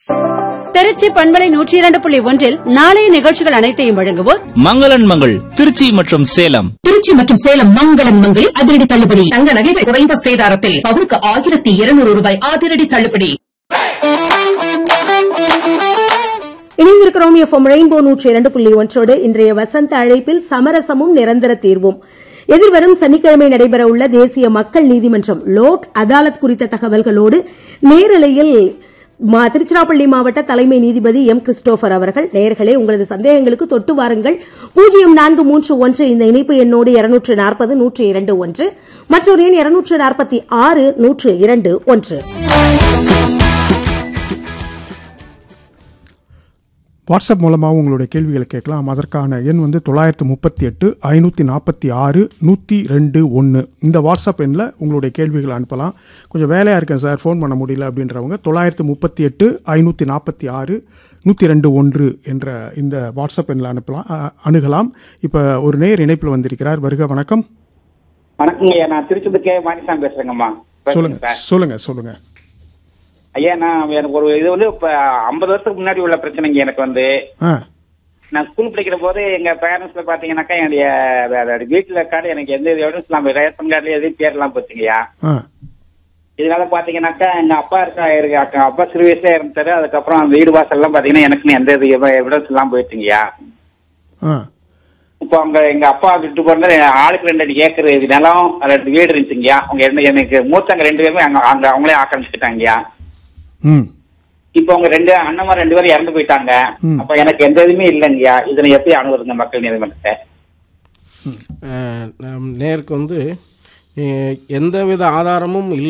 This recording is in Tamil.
திருச்சி பண்பலை 102.1 நாளைய நிகழ்ச்சிகள் அனைத்தையும் வழங்குவோர் மங்களன் மங்கள் திருச்சி மற்றும் சேலம். திருச்சி மற்றும் சேலம் மங்களன் மங்களில் அதிரடி தள்ளுபடி. தங்க நகைகள் குறைந்த சேதாரத்தில் பவுனுக்கு 1200 ரூபாய் அதிரடி தள்ளுபடி. இணைந்திருக்கிறோம் எஃப்எம் ரெயின்போ 102.1 இன்றைய வசந்த அழைப்பில் சமரசமும் நிரந்தர தீர்வும். எதிர்வரும் சனிக்கிழமை நடைபெறவுள்ள தேசிய மக்கள் நீதிமன்றம் லோக் அதாலத் குறித்த தகவல்களோடு நேரலையில் திருச்சிராப்பள்ளி மாவட்ட தலைமை நீதிபதி எம் கிறிஸ்டோபர் அவர்கள். நேயர்களே, உங்களது சந்தேகங்களுக்கு தொட்டு வாருங்கள். 0431 இந்த இணைப்பு எண்ணோடு 240-102-1 மற்றொரு எண் 246-102-1. வாட்ஸ்அப் மூலமாக உங்களுடைய கேள்விகளை கேட்கலாம். அதற்கான எண் 938-546-102-1. இந்த வாட்ஸ்அப் எண்ணில் உங்களுடைய கேள்விகளை அனுப்பலாம். கொஞ்சம் வேலையாக இருக்கேன் சார், ஃபோன் பண்ண முடியல அப்படின்றவங்க 938-546-102-1 என்ற இந்த வாட்ஸ்அப் எண்ணில் அணுகலாம். இப்போ ஒரு நேர் இணைப்பில் வந்திருக்கிறார். வருக, வணக்கம். வணக்கங்க, நான் திருச்சி மாணிசாமி பேசுறேங்கம்மா. சொல்லுங்க. ஐயா, நான் எனக்கு ஒரு இது இப்ப 50 வருஷத்துக்கு முன்னாடி உள்ள பிரச்சனைங்க. எனக்கு நான் ஸ்கூல் படிக்கிற போது எங்க பேரண்ட்ஸ்ல பாத்தீங்கன்னாக்கா என்னுடைய வீட்டுல கார்டு எனக்கு எந்த எவிடன்ஸ் இல்லாம ரேஷன் கார்டுல எதையும் பேர்லாம் போச்சுங்கய்யா. இதனால பாத்தீங்கன்னாக்கா எங்க அப்பா அப்பா சிறு வயசுல இருந்தாரு. அதுக்கப்புறம் அந்த வீடு வாசல் எல்லாம் பாத்தீங்கன்னா எனக்கு எந்த எவிடன்ஸ் எல்லாம் போயிடுச்சுங்கய்யா. இப்போ எங்க அப்பா விட்டு போறது ஆளுக்கு 2 ஏக்கர் நிலம் 2 வீடு இருந்துச்சுங்கய்யா. அவங்க எனக்கு மூத்தவங்க 2 பேருமே அவங்களே ஆக்கிரமிச்சுட்டாங்கய்யா. இப்ப அவங்க 2 அண்ணன்மார் 2 பேரும் இறந்து போயிட்டாங்க. அப்ப எனக்கு எந்த இதுவுமே இல்லைங்கய்யா. இதனை எப்படி அணுகுறதுங்க மக்கள் நீதிமன்றத்தை? நேருக்கு எந்தவித ஆதாரமும் இல்லை.